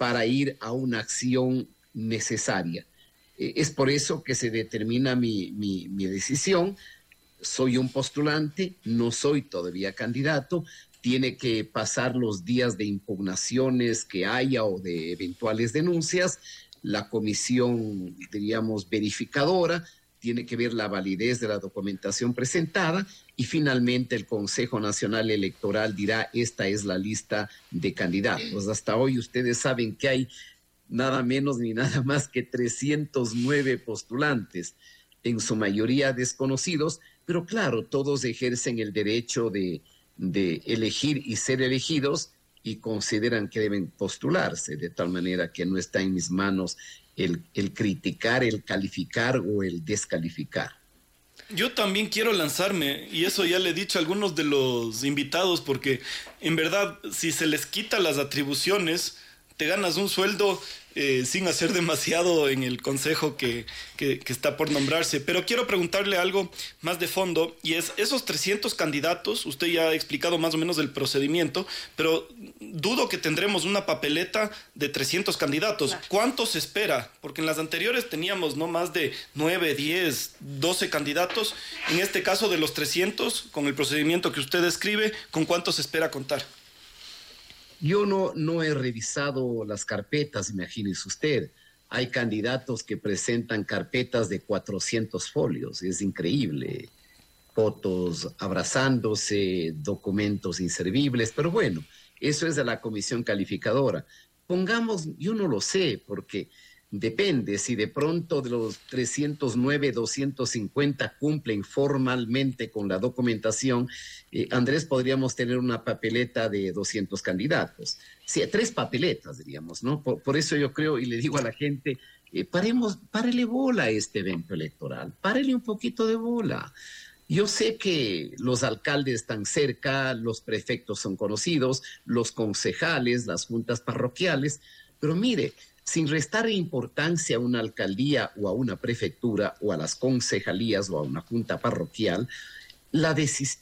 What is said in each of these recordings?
para ir a una acción necesaria. Es por eso que se determina mi decisión. Soy un postulante, no soy todavía candidato, tiene que pasar los días de impugnaciones que haya o de eventuales denuncias, la comisión, diríamos, verificadora, tiene que ver la validez de la documentación presentada y finalmente el Consejo Nacional Electoral dirá esta es la lista de candidatos. Hasta hoy ustedes saben que hay nada menos ni nada más que 309 postulantes, en su mayoría desconocidos, pero claro, todos ejercen el derecho de elegir y ser elegidos y consideran que deben postularse, de tal manera que no está en mis manos el criticar, el calificar o el descalificar. Yo también quiero lanzarme, y eso ya le he dicho a algunos de los invitados, porque en verdad, si se les quita las atribuciones, te ganas un sueldo sin hacer demasiado en el consejo que está por nombrarse. Pero quiero preguntarle algo más de fondo, y es, esos 300 candidatos, usted ya ha explicado más o menos el procedimiento, pero dudo que tendremos una papeleta de 300 candidatos. Claro. ¿Cuántos se espera? Porque en las anteriores teníamos no más de 9, 10, 12 candidatos. En este caso de los 300, con el procedimiento que usted describe, ¿con cuántos se espera contar? Yo no he revisado las carpetas, imagínese usted. Hay candidatos que presentan carpetas de 400 folios, es increíble. Fotos abrazándose, documentos inservibles, pero bueno, eso es de la comisión calificadora. Pongamos, yo no lo sé, porque depende, si de pronto de los 309, 250 cumplen formalmente con la documentación, Andrés, podríamos tener una papeleta de 200 candidatos. Sí, 3 papeletas, diríamos, ¿no? Por eso yo creo y le digo a la gente, párele bola a este evento electoral, párele un poquito de bola. Yo sé que los alcaldes están cerca, los prefectos son conocidos, los concejales, las juntas parroquiales, pero mire, sin restar importancia a una alcaldía o a una prefectura o a las concejalías o a una junta parroquial, la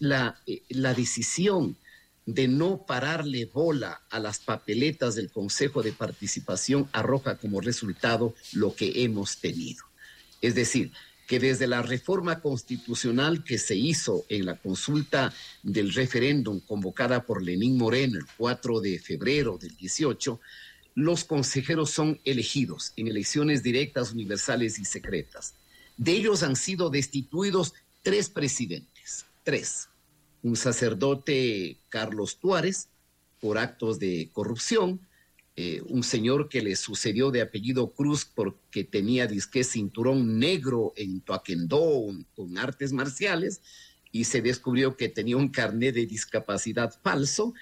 decisión de no pararle bola a las papeletas del Consejo de Participación arroja como resultado lo que hemos tenido. Es decir, que desde la reforma constitucional que se hizo en la consulta del referéndum convocada por Lenín Moreno el 4 de febrero del 18, los consejeros son elegidos en elecciones directas, universales y secretas. De ellos han sido destituidos 3 presidentes, 3. Un sacerdote, Carlos Tuárez, por actos de corrupción, un señor que le sucedió de apellido Cruz porque tenía disque cinturón negro en taekwondo con artes marciales y se descubrió que tenía un carnet de discapacidad falso.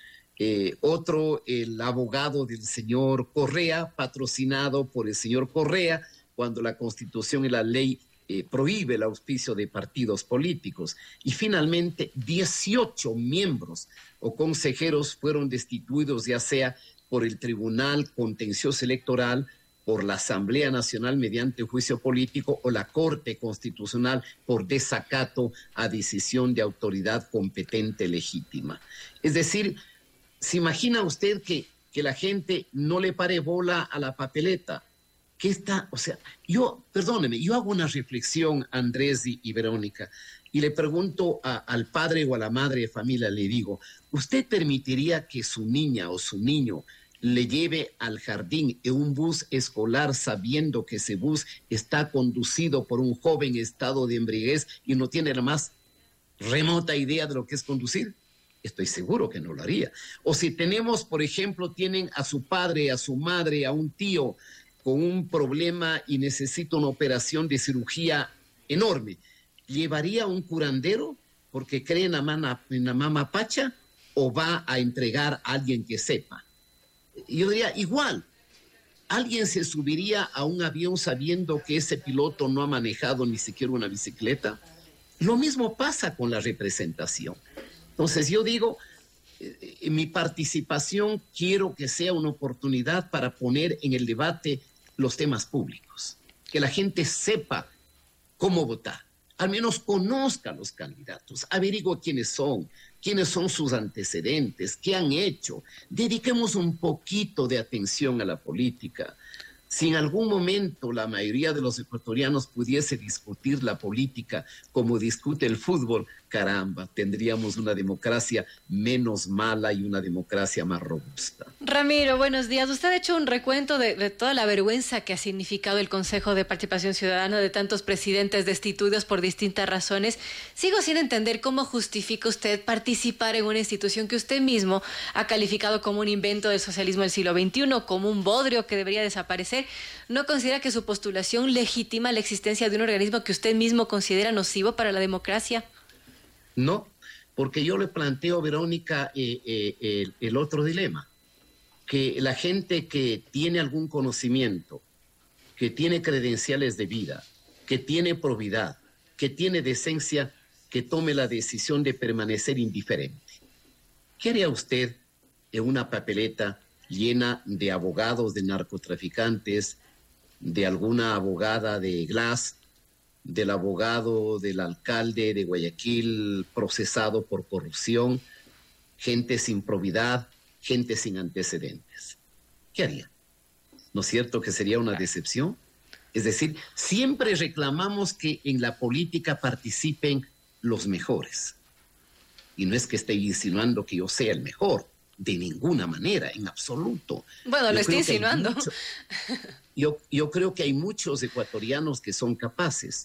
Otro, el abogado del señor Correa, patrocinado por el señor Correa, cuando la Constitución y la ley prohíbe el auspicio de partidos políticos. Y finalmente, 18 miembros o consejeros fueron destituidos, ya sea por el Tribunal Contencioso Electoral, por la Asamblea Nacional mediante juicio político o la Corte Constitucional por desacato a decisión de autoridad competente legítima. Es decir, ¿se imagina usted que la gente no le pare bola a la papeleta? ¿Qué está? O sea, perdóneme, yo hago una reflexión, Andrés y Verónica, y le pregunto al padre o a la madre de familia, le digo, ¿usted permitiría que su niña o su niño le lleve al jardín en un bus escolar sabiendo que ese bus está conducido por un joven en estado de embriaguez y no tiene la más remota idea de lo que es conducir? Estoy seguro que no lo haría. O si tenemos, por ejemplo, tienen a su padre, a su madre, a un tío con un problema y necesita una operación de cirugía enorme, ¿llevaría un curandero porque cree en la mama pacha o va a entregar a alguien que sepa? Yo diría igual. ¿Alguien se subiría a un avión sabiendo que ese piloto no ha manejado ni siquiera una bicicleta? Lo mismo pasa con la representación. Entonces yo digo, en mi participación quiero que sea una oportunidad para poner en el debate los temas públicos, que la gente sepa cómo votar, al menos conozca a los candidatos, averigüe quiénes son, quiénes son sus antecedentes, qué han hecho. Dediquemos un poquito de atención a la política. Si en algún momento la mayoría de los ecuatorianos pudiese discutir la política como discute el fútbol, caramba, tendríamos una democracia menos mala y una democracia más robusta. Ramiro, buenos días. Usted ha hecho un recuento de toda la vergüenza que ha significado el Consejo de Participación Ciudadana, de tantos presidentes destituidos por distintas razones. Sigo sin entender cómo justifica usted participar en una institución que usted mismo ha calificado como un invento del socialismo del siglo XXI, como un bodrio que debería desaparecer. ¿No considera que su postulación legitima la existencia de un organismo que usted mismo considera nocivo para la democracia? No, porque yo le planteo, Verónica, el otro dilema, que la gente que tiene algún conocimiento, que tiene credenciales de vida, que tiene probidad, que tiene decencia, que tome la decisión de permanecer indiferente. ¿Qué haría usted en una papeleta llena de abogados de narcotraficantes, de alguna abogada de Glass, del abogado del alcalde de Guayaquil procesado por corrupción, gente sin probidad, gente sin antecedentes? ¿Qué haría? ¿No es cierto que sería una decepción? Es decir, siempre reclamamos que en la política participen los mejores. Y no es que esté insinuando que yo sea el mejor, de ninguna manera, en absoluto. Bueno, lo estoy insinuando. Yo creo que hay muchos ecuatorianos que son capaces.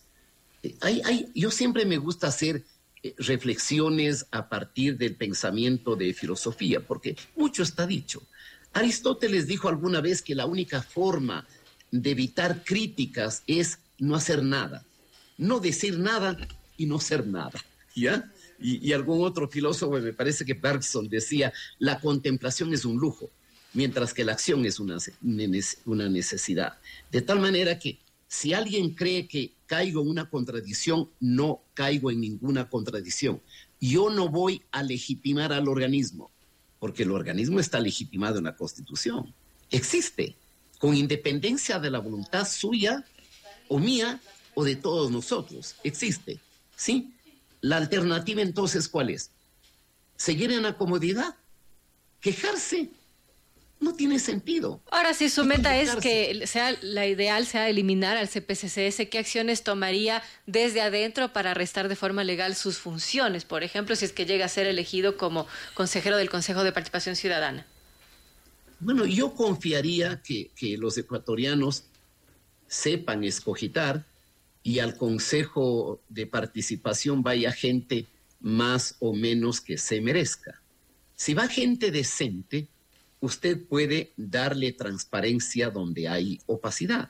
Yo siempre me gusta hacer reflexiones a partir del pensamiento de filosofía, porque mucho está dicho. Aristóteles dijo alguna vez que la única forma de evitar críticas es no hacer nada, no decir nada y no ser nada, ¿ya? Y algún otro filósofo, me parece que Bergson, decía, la contemplación es un lujo, mientras que la acción es una necesidad. De tal manera que si alguien cree que caigo en una contradicción, no caigo en ninguna contradicción. Yo no voy a legitimar al organismo, porque el organismo está legitimado en la Constitución. Existe, con independencia de la voluntad suya o mía o de todos nosotros. Existe, ¿sí? La alternativa entonces, ¿cuál es? ¿Seguir en la comodidad? ¿Quejarse? No tiene sentido. Ahora, si su meta es que la ideal sea eliminar al CPCCS, ¿qué acciones tomaría desde adentro para restar de forma legal sus funciones? Por ejemplo, si es que llega a ser elegido como consejero del Consejo de Participación Ciudadana. Bueno, yo confiaría que los ecuatorianos sepan escogitar y al Consejo de Participación vaya gente más o menos que se merezca. Si va gente decente, usted puede darle transparencia donde hay opacidad,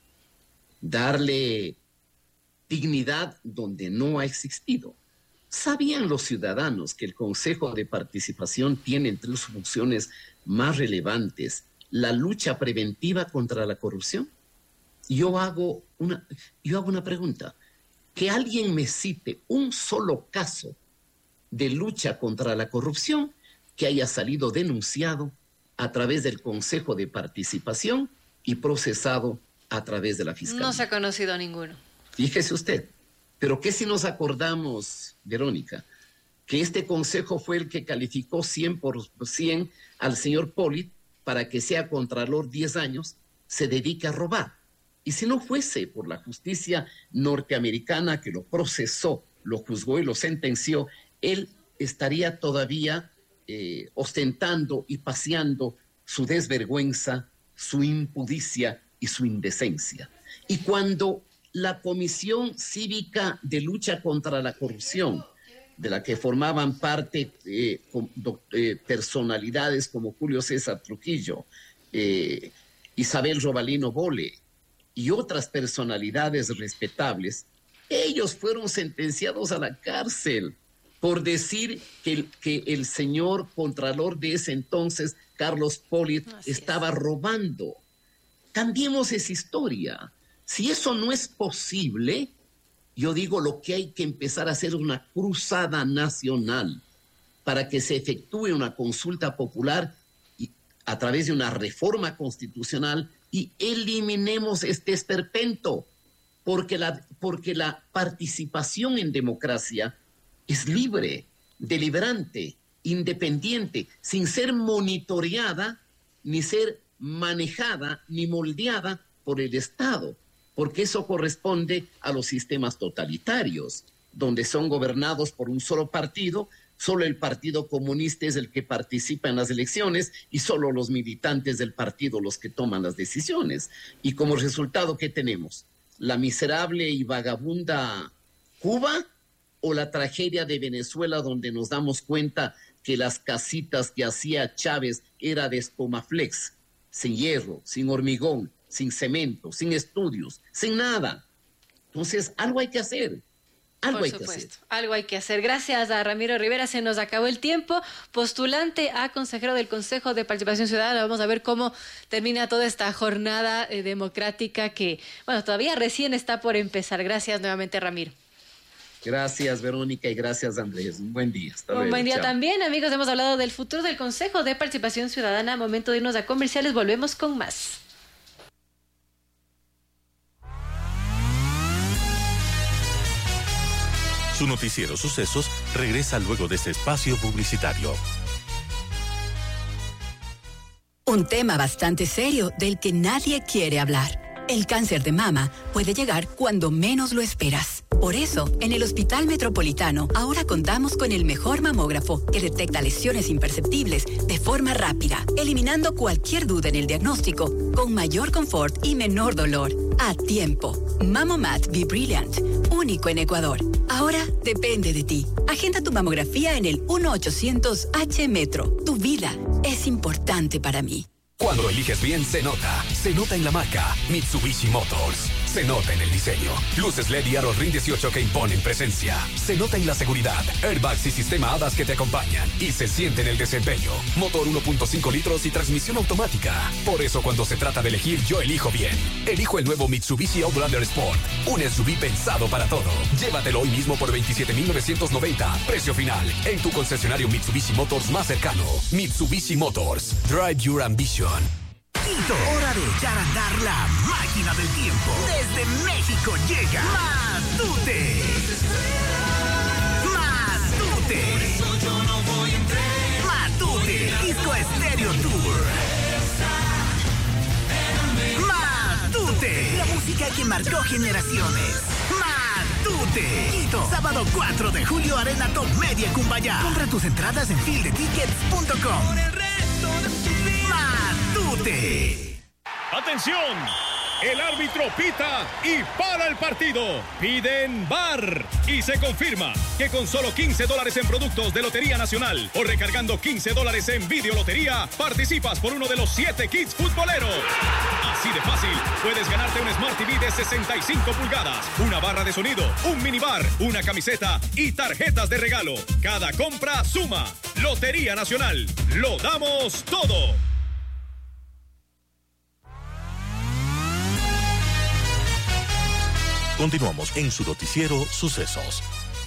darle dignidad donde no ha existido. ¿Sabían los ciudadanos que el Consejo de Participación tiene entre sus funciones más relevantes la lucha preventiva contra la corrupción? Yo hago una pregunta. Que alguien me cite un solo caso de lucha contra la corrupción que haya salido denunciado a través del Consejo de Participación y procesado a través de la Fiscalía. No se ha conocido ninguno. Fíjese usted. Pero ¿qué si nos acordamos, Verónica? Que este consejo fue el que calificó 100% al señor Pollitt para que sea contralor 10 años, se dedique a robar. Y si no fuese por la justicia norteamericana que lo procesó, lo juzgó y lo sentenció, él estaría todavía ostentando y paseando su desvergüenza, su impudicia y su indecencia. Y cuando la Comisión Cívica de Lucha contra la Corrupción, de la que formaban parte personalidades como Julio César Trujillo, Isabel Robalino Bole y otras personalidades respetables, ellos fueron sentenciados a la cárcel por decir que el señor contralor de ese entonces, Carlos Pollitt, estaba robando. Cambiemos esa historia. Si eso no es posible, yo digo lo que hay que empezar a hacer es una cruzada nacional para que se efectúe una consulta popular a través de una reforma constitucional y eliminemos este esperpento, porque la participación en democracia es libre, deliberante, independiente, sin ser monitoreada, ni ser manejada, ni moldeada por el Estado, porque eso corresponde a los sistemas totalitarios, donde son gobernados por un solo partido. Solo el Partido Comunista es el que participa en las elecciones y solo los militantes del partido los que toman las decisiones. Y como resultado, ¿qué tenemos? ¿La miserable y vagabunda Cuba o la tragedia de Venezuela, donde nos damos cuenta que las casitas que hacía Chávez era de espumaflex, sin hierro, sin hormigón, sin cemento, sin estudios, sin nada? Entonces, algo hay que hacer. Algo hay que hacer. Algo hay que hacer. Gracias a Ramiro Rivera. Se nos acabó el tiempo. Postulante a consejero del Consejo de Participación Ciudadana. Vamos a ver cómo termina toda esta jornada democrática que, bueno, todavía recién está por empezar. Gracias nuevamente, Ramiro. Gracias, Verónica, y gracias, Andrés. Un buen día. Hasta luego. Un buen día Chao. también, amigos. Hemos hablado del futuro del Consejo de Participación Ciudadana. Momento de irnos a comerciales. Volvemos con más. Su noticiero Sucesos regresa luego de este espacio publicitario. Un tema bastante serio del que nadie quiere hablar. El cáncer de mama puede llegar cuando menos lo esperas. Por eso, en el Hospital Metropolitano, ahora contamos con el mejor mamógrafo que detecta lesiones imperceptibles de forma rápida, eliminando cualquier duda en el diagnóstico, con mayor confort y menor dolor. A tiempo. Mamomat Be Brilliant, único en Ecuador. Ahora depende de ti. Agenda tu mamografía en el 1-800-H Metro. Tu vida es importante para mí. Cuando eliges bien, se nota. Se nota en la marca Mitsubishi Motors. Se nota en el diseño. Luces LED y aros RIN 18 que imponen presencia. Se nota en la seguridad. Airbags y sistema ADAS que te acompañan. Y se siente en el desempeño. Motor 1.5 litros y transmisión automática. Por eso cuando se trata de elegir, yo elijo bien. Elijo el nuevo Mitsubishi Outlander Sport. Un SUV pensado para todo. Llévatelo hoy mismo por 27,990. Precio final. En tu concesionario Mitsubishi Motors más cercano. Mitsubishi Motors. Drive your ambition. Quito, hora de echar a andar la máquina del tiempo. Desde México llega Matute. Matute. Matute, Disco Estéreo Tour. Matute, la música que marcó generaciones. Matute, Quito, sábado 4 de julio, Arena Top Media Cumbayá. Compra tus entradas en fieldetickets.com. Matute. ¡Atención! El árbitro pita y para el partido. Piden VAR. Y se confirma que con solo $15 en productos de Lotería Nacional o recargando $15 en Videolotería, participas por uno de los 7 kits futboleros. Así de fácil, puedes ganarte un Smart TV de 65 pulgadas, una barra de sonido, un minibar, una camiseta y tarjetas de regalo. Cada compra suma. Lotería Nacional. Lo damos todo. Continuamos en su noticiero Sucesos.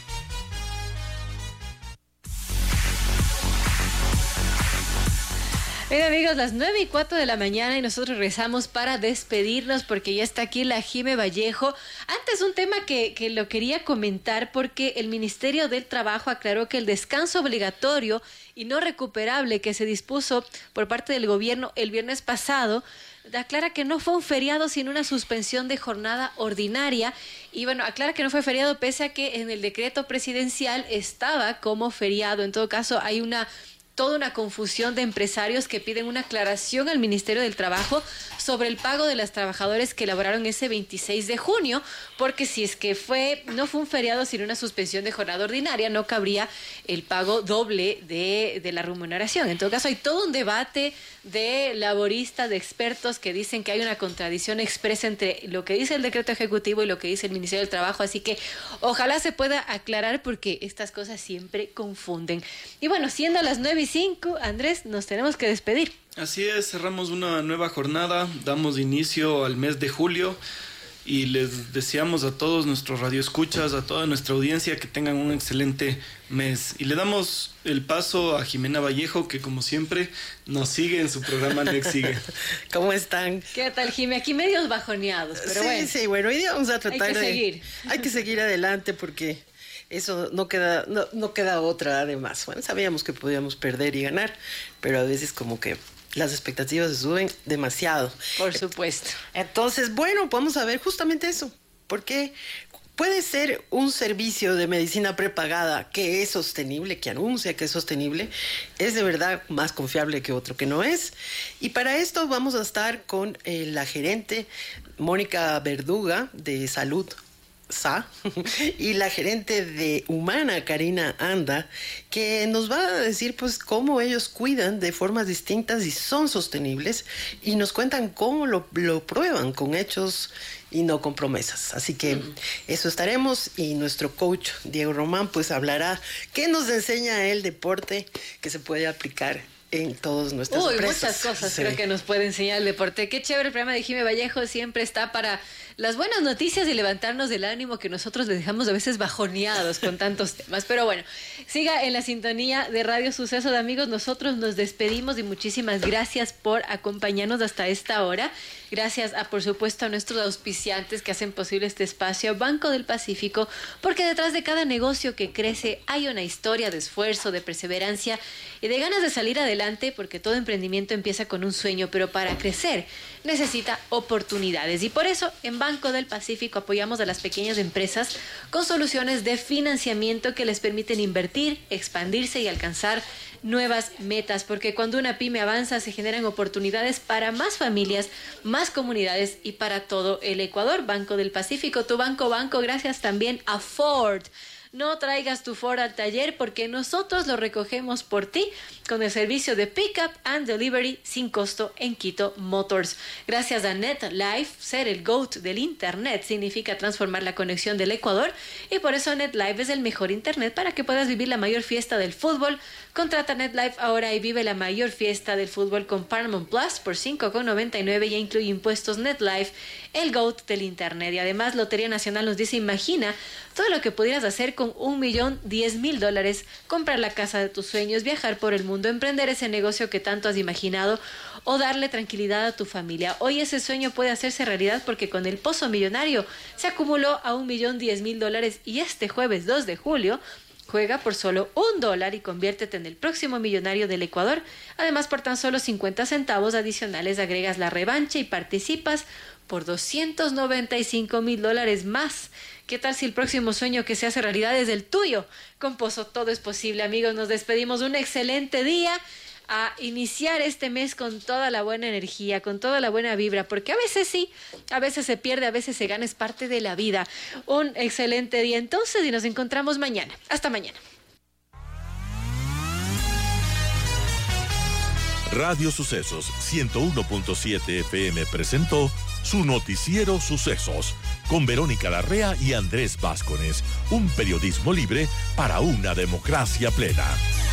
Bien, amigos, las 9:04 de la mañana y nosotros regresamos para despedirnos porque ya está aquí la Jime Vallejo. Antes un tema que lo quería comentar porque el Ministerio del Trabajo aclaró que el descanso obligatorio y no recuperable que se dispuso por parte del gobierno el viernes pasado aclara que no fue un feriado sino una suspensión de jornada ordinaria y bueno, aclara que no fue feriado pese a que en el decreto presidencial estaba como feriado. En todo caso hay toda una confusión de empresarios que piden una aclaración al Ministerio del Trabajo sobre el pago de los trabajadores que elaboraron ese 26 de junio, porque si es que no fue un feriado sino una suspensión de jornada ordinaria, no cabría el pago doble de la remuneración. En todo caso, hay todo un debate de laboristas, de expertos que dicen que hay una contradicción expresa entre lo que dice el decreto ejecutivo y lo que dice el Ministerio del Trabajo, así que ojalá se pueda aclarar porque estas cosas siempre confunden. Y bueno, siendo las 9:05, Andrés, nos tenemos que despedir. Así es, cerramos una nueva jornada, damos inicio al mes de julio y les deseamos a todos nuestros radioescuchas, a toda nuestra audiencia que tengan un excelente mes. Y le damos el paso a Jimena Vallejo, que como siempre nos sigue en su programa Next Sigue. ¿Cómo están? ¿Qué tal, Jimena? Aquí medios bajoneados, pero sí, bueno. Sí, bueno, hoy día vamos a tratar Hay que seguir adelante porque eso no queda otra además. Bueno, sabíamos que podíamos perder y ganar, pero a veces como que las expectativas se suben demasiado. Por supuesto. Entonces, bueno, vamos a ver justamente eso. Porque puede ser un servicio de medicina prepagada que es sostenible, que anuncia que es sostenible, es de verdad más confiable que otro que no es. Y para esto vamos a estar con la gerente Mónica Verduga de Salud SA y la gerente de Humana, Karina Anda, que nos va a decir pues cómo ellos cuidan de formas distintas y son sostenibles, y nos cuentan cómo lo prueban con hechos y no con promesas. Así que eso estaremos, y nuestro coach Diego Román pues hablará qué nos enseña el deporte que se puede aplicar en todas nuestras empresas. Muchas cosas Sí. creo que nos puede enseñar el deporte. Qué chévere, el programa de Jimé Vallejo siempre está para las buenas noticias y levantarnos del ánimo que nosotros le dejamos a veces bajoneados con tantos temas. Pero bueno, siga en la sintonía de Radio Suceso, de amigos. Nosotros nos despedimos y muchísimas gracias por acompañarnos hasta esta hora. Gracias por supuesto, a nuestros auspiciantes que hacen posible este espacio, Banco del Pacífico, porque detrás de cada negocio que crece hay una historia de esfuerzo, de perseverancia y de ganas de salir adelante, porque todo emprendimiento empieza con un sueño, pero para crecer necesita oportunidades. Y por eso en Banco del Pacífico apoyamos a las pequeñas empresas con soluciones de financiamiento que les permiten invertir, expandirse y alcanzar nuevas metas, porque cuando una pyme avanza se generan oportunidades para más familias, más comunidades y para todo el Ecuador. Banco del Pacífico, tu banco. Gracias también a Ford. No traigas tu Ford al taller, porque nosotros lo recogemos por ti con el servicio de Pickup and Delivery sin costo en Quito Motors. Gracias a NetLife, ser el GOAT del Internet significa transformar la conexión del Ecuador, y por eso NetLife es el mejor Internet para que puedas vivir la mayor fiesta del fútbol. Contrata NetLife ahora y vive la mayor fiesta del fútbol con Paramount Plus por $5.99, ya incluye impuestos. NetLife, el GOAT del Internet. Y además Lotería Nacional nos dice: imagina todo lo que pudieras hacer con $1.010.000, comprar la casa de tus sueños, viajar por el mundo, emprender ese negocio que tanto has imaginado o darle tranquilidad a tu familia. Hoy ese sueño puede hacerse realidad, porque con el Pozo Millonario se acumuló a $1.010.000, y este jueves 2 de julio juega por solo $1 y conviértete en el próximo millonario del Ecuador. Además, por tan solo 50 centavos adicionales agregas la revancha y participas por $295.000 más. ¿Qué tal si el próximo sueño que se hace realidad es el tuyo? Con Pozo todo es posible, amigos. Nos despedimos. Un excelente día, a iniciar este mes con toda la buena energía, con toda la buena vibra, porque a veces sí, a veces se pierde, a veces se gana, es parte de la vida. Un excelente día entonces, y nos encontramos mañana. Hasta mañana. Radio Sucesos 101.7 FM presentó su noticiero Sucesos, con Verónica Larrea y Andrés Vázquez, un periodismo libre para una democracia plena.